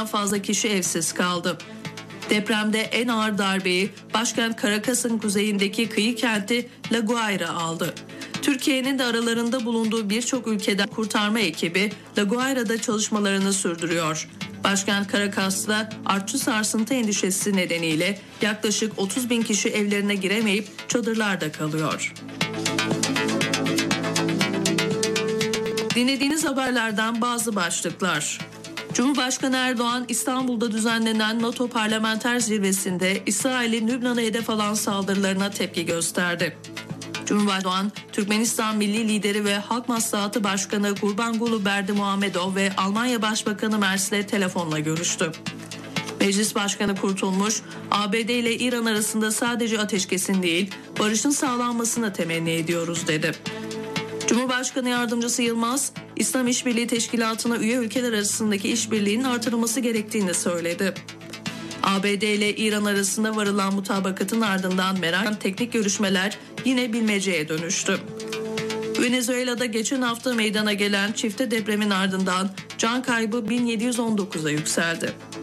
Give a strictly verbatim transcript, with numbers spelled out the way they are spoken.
binden fazla kişi evsiz kaldı. Depremde en ağır darbeyi başkent Caracas'ın kuzeyindeki kıyı kenti La Guaira aldı. Türkiye'nin de aralarında bulunduğu birçok ülkeden kurtarma ekibi La Guaira'da çalışmalarını sürdürüyor. Başkent Caracas'ta artçı sarsıntı endişesi nedeniyle yaklaşık otuz bin kişi evlerine giremeyip çadırlarda kalıyor. Dinlediğiniz haberlerden bazı başlıklar. Cumhurbaşkanı Erdoğan İstanbul'da düzenlenen NATO Parlamenter Zirvesi'nde İsrail'in Lübnan'a hedef alan saldırılarına tepki gösterdi. Cumhurbaşkanı Erdoğan, Türkmenistan Milli Lideri ve Halk Maslahatı Başkanı Gurbanguly Berdimuhamedov ve Almanya Başbakanı Merz'le telefonla görüştü. Meclis Başkanı Kurtulmuş, A B D ile İran arasında sadece ateşkesin değil, barışın sağlanmasını temenni ediyoruz dedi. Cumhurbaşkanı Yardımcısı Yılmaz, İslam İşbirliği Teşkilatı'na üye ülkeler arasındaki işbirliğinin artırılması gerektiğini söyledi. A B D ile İran arasında varılan mutabakatın ardından merak teknik görüşmeler yine bilmeceye dönüştü. Venezuela'da geçen hafta meydana gelen çifte depremin ardından can kaybı bin yedi yüz on dokuza yükseldi.